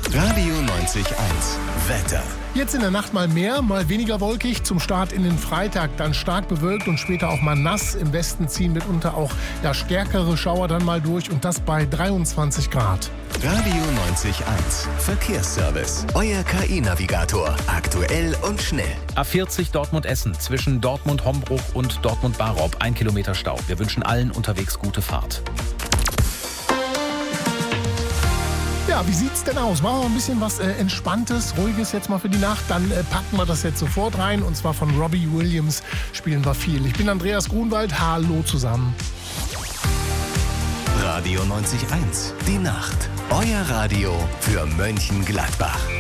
Radio 90.1 Wetter. Jetzt in der Nacht mal mehr, mal weniger wolkig. Zum Start in den Freitag dann stark bewölkt und später auch mal nass. Im Westen ziehen mitunter auch stärkere Schauer dann mal durch und das bei 23 Grad. Radio 90.1 Verkehrsservice. Euer KI-Navigator. Aktuell und schnell. A40 Dortmund-Essen zwischen Dortmund-Hombruch und Dortmund-Barop. 1 Kilometer Stau. Wir wünschen allen unterwegs gute Fahrt. Ja, wie sieht's denn aus? Machen wir ein bisschen was Entspanntes, Ruhiges jetzt mal für die Nacht. Dann packen wir das jetzt sofort rein. Und zwar von Robbie Williams spielen wir viel. Ich bin Andreas Grunwald. Hallo zusammen. Radio 90.1 Die Nacht. Euer Radio für Mönchengladbach.